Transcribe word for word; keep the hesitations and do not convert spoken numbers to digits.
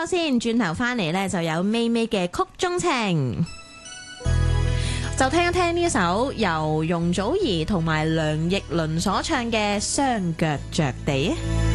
先，轉頭翻嚟呢，就有咪咪嘅曲中情，就聽一聽呢一首由容祖兒同埋梁奕倫所唱嘅《雙腳着地》。